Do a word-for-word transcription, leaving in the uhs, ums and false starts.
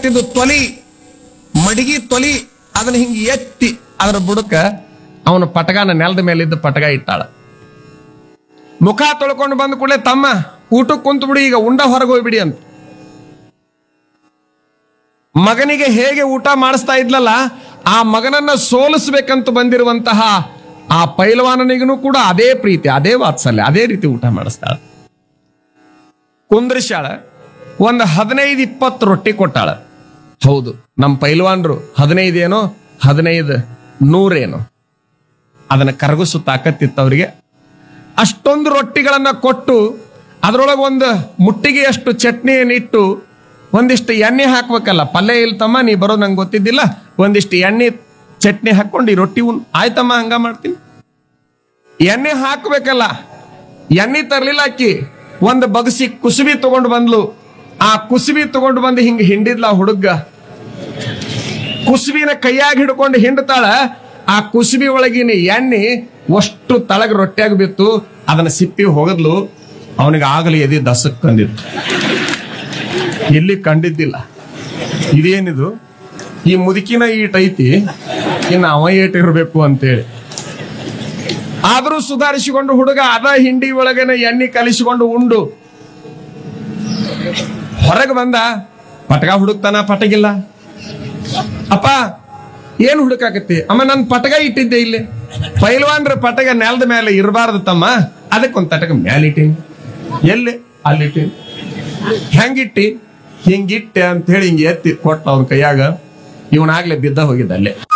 ಮಾಡಕತ್ತಿದ್ದು ತೊಲಿ ಮಡಿಗಿ ತೊಲಿ ಅದನ್ನ ಹಿಂಗ ಎತ್ತಿ ಅದ್ರ ಬುಡಕ ಅವನ ಪಟಗಾನ ನೆಲದ ಮೇಲಿದ್ದ ಪಟಗ ಇಟ್ಟಾಳ. ಮುಖ ತೊಳ್ಕೊಂಡು ಬಂದ ಕೂಡಲೇ ತಮ್ಮ ಊಟಕ್ಕೆ ಕುಂತು ಬಿಡಿ, ಈಗ ಉಂಡ ಹೊರಗೆ ಹೋಗ್ಬಿಡಿ ಅಂತ. ಮಗನಿಗೆ ಹೇಗೆ ಊಟ ಮಾಡಿಸ್ತಾ ಇದ್ಲಲ್ಲ, ಆ ಮಗನನ್ನ ಸೋಲಿಸ್ಬೇಕಂತ ಬಂದಿರುವಂತಹ ಆ ಪೈಲವಾನನಿಗೂ ಕೂಡ ಅದೇ ಪ್ರೀತಿ, ಅದೇ ವಾತ್ಸಲ್ಯ, ಅದೇ ರೀತಿ ಊಟ ಮಾಡಿಸ್ತಾಳ. ಕುಂದ್ರಿಸ್ಯಾಳ, ಒಂದು ಹದಿನೈದು ಇಪ್ಪತ್ತು ರೊಟ್ಟಿ ಕೊಟ್ಟಾಳ. ಹೌದು, ನಮ್ಮ ಪೈಲ್ವಾನ್ರು ಹದಿನೈದು ಏನೋ ಹದಿನೈದು ನೂರೇನೋ ಅದನ್ನ ಕರಗಿಸು ತಾಕತ್ತಿತ್ತು ಅವರಿಗೆ. ಅಷ್ಟೊಂದು ರೊಟ್ಟಿಗಳನ್ನ ಕೊಟ್ಟು ಅದರೊಳಗೆ ಒಂದು ಮುಟ್ಟಿಗೆಯಷ್ಟು ಚಟ್ನಿಯನ್ನಿಟ್ಟು ಒಂದಿಷ್ಟು ಎಣ್ಣೆ ಹಾಕ್ಬೇಕಲ್ಲ. ಪಲ್ಯ ಇಲ್ತಮ್ಮ, ನೀ ಬರೋ ನಂಗೆ ಗೊತ್ತಿದ್ದಿಲ್ಲ, ಒಂದಿಷ್ಟು ಎಣ್ಣೆ ಚಟ್ನಿ ಹಾಕೊಂಡು ಈ ರೊಟ್ಟಿ ಉಣ್. ಆಯ್ತಮ್ಮ, ಹಂಗ ಮಾಡ್ತೀನಿ. ಎಣ್ಣೆ ಹಾಕ್ಬೇಕಲ್ಲ, ಎಣ್ಣೆ ತರ್ಲಿಲ್ಲ ಅಕ್ಕಿ. ಒಂದು ಬಗಸಿ ಕುಸುಬಿ ತಗೊಂಡು ಬಂದ್ಲು. ಆ ಕುಸುಬಿ ತಗೊಂಡು ಬಂದು ಹಿಂಗ ಹಿಂಡಿದ್ಲ ಹುಡುಗ. ಕುಸುಬಿನ ಕೈಯಾಗಿ ಹಿಡ್ಕೊಂಡು ಹಿಂಡ್ತಾಳ. ಆ ಕುಸುಬಿ ಒಳಗಿನ ಎಣ್ಣೆ ಅಷ್ಟು ತಳಗ ರೊಟ್ಟಿಯಾಗಿ ಬಿತ್ತು. ಅದನ್ನ ಸಿಪ್ಪಿ ಹೋಗದ್ಲು. ಅವನಿಗೆ ಆಗಲಿ ಎದೆ ದಸಕ್ ಕಂದಿತ್ತು. ಇಲ್ಲಿ ಕಂಡಿದ್ದಿಲ್ಲ. ಇದೇನಿದು, ಈ ಮುದುಕಿನ ಈಟ್ ಐತಿ, ಇನ್ನು ಅವ ಏಟ್ ಇರಬೇಕು ಅಂತೇಳಿ. ಆದ್ರೂ ಸುಧಾರಿಸಿಕೊಂಡು ಹುಡುಗ ಅದ ಹಿಂಡಿ ಒಳಗನ ಎಣ್ಣೆ ಕಲಿಸಿಕೊಂಡು ಉಂಡು ಹೊರಗೆ ಬಂದ. ಪಟಗ ಹುಡುಕ್ತಾನ, ಪಟಗಿಲ್ಲ. ಅಪ್ಪ ಏನ್ ಹುಡುಕಾಕತ್ತಿ? ಅಮ್ಮ, ನನ್ ಪಟಗ ಇಟ್ಟಿದ್ದೆ ಇಲ್ಲಿ. ಪೈಲ್ವಾನ್ರ ಪಟಗ ನೆಲದ ಮೇಲೆ ಇರಬಾರ್ದು ತಮ್ಮ, ಅದಕ್ಕೊಂದ್ ತಟಕ ಮ್ಯಾಲ ಇಟ್ಟೀನಿ. ಎಲ್ಲಿ? ಅಲ್ಲಿಟ್ಟೀನಿ. ಹೆಂಗಿಟ್ಟಿ? ಹಿಂಗಿಟ್ಟೆ ಅಂತ ಹೇಳಿ ಹಿಂಗೆ ಎತ್ತಿ ಕೊಟ್ಟ ಅವನ ಕೈಯಾಗ. ಇವನಾಗ್ಲೇ ಬಿದ್ದ ಹೋಗಿದ್ದ ಅಲ್ಲೇ.